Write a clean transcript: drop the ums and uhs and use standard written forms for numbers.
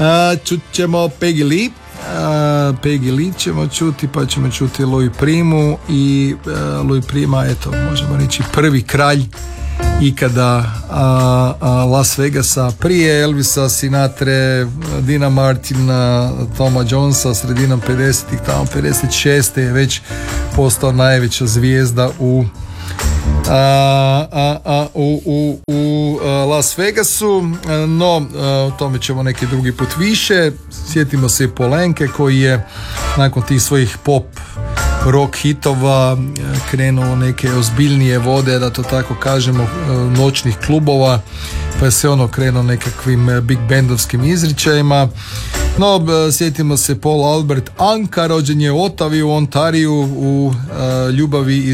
Čut ćemo Peggy Lee. Peggy Lee ćemo čuti, pa ćemo čuti Louis Primu i Louis Prima, eto, možemo reći prvi kralj ikada Las Vegasa, prije Elvisa, Sinatre, Dina Martina, Toma Jonesa, sredinom 50-ih, tamo 56. je već postao najveća zvijezda u Las Vegasu, no o tome ćemo neki drugi put više. Sjetimo se i Polenke koji je nakon tih svojih pop rock hitova krenuo neke ozbiljnije vode, da to tako kažemo, noćnih klubova, pa je se ono krenuo nekakvim big bandovskim izričajima. No, sjetimo se Paul Albert Anka, rođen je u Ottawi u Ontariju, u ljubavi